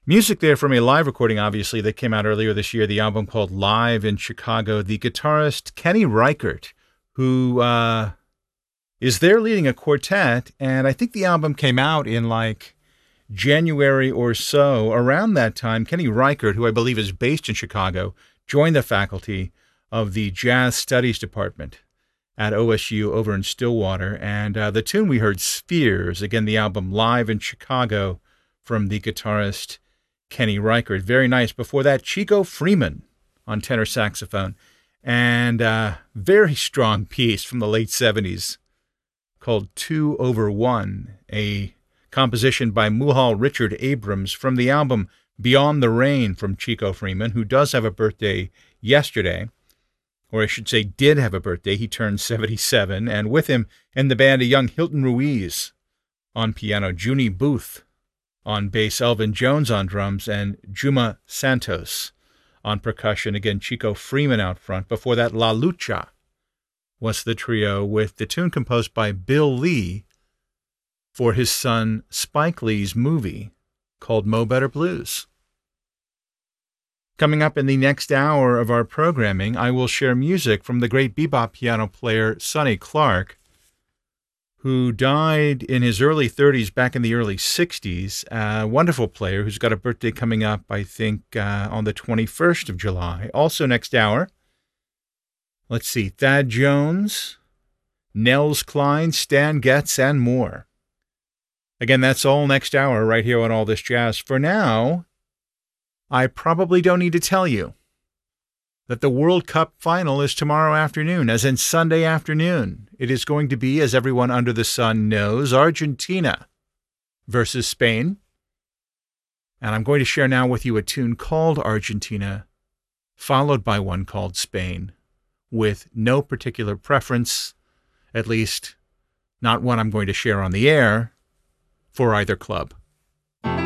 Music there from a live recording, obviously, that came out earlier this year, the album called Live in Chicago. The guitarist Kenny Reichert, who is there leading a quartet, and I think the album came out in like January or so. Around that time, Kenny Reichert, who I believe is based in Chicago, joined the faculty of the Jazz Studies Department at OSU over in Stillwater. And the tune we heard, Spheres, again, the album Live in Chicago from the guitarist Kenny Reichert. Very nice. Before that, Chico Freeman on tenor saxophone. And a very strong piece from the late 70s called 2 over 1, a composition by Muhal Richard Abrams from the album Beyond the Rain from Chico Freeman, who does have a birthday yesterday, or I should say did have a birthday. He turned 77, and with him in the band, a young Hilton Ruiz on piano, Junie Booth on bass, Elvin Jones on drums, and Juma Santos on percussion. Again, Chico Freeman out front. Before that, La Lucha was the trio with the tune composed by Bill Lee for his son Spike Lee's movie called Mo Better Blues. Coming up in the next hour of our programming, I will share music from the great bebop piano player Sonny Clark, who died in his early 30s back in the early 60s. A wonderful player who's got a birthday coming up, I think, on the 21st of July. Also next hour, let's see, Thad Jones, Nels Cline, Stan Getz, and more. Again, that's all next hour right here on All This Jazz. For now, I probably don't need to tell you that the World Cup final is tomorrow afternoon, as in Sunday afternoon. It is going to be, as everyone under the sun knows, Argentina versus Spain. And I'm going to share now with you a tune called Argentina, followed by one called Spain, with no particular preference, at least not one I'm going to share on the air, for either club.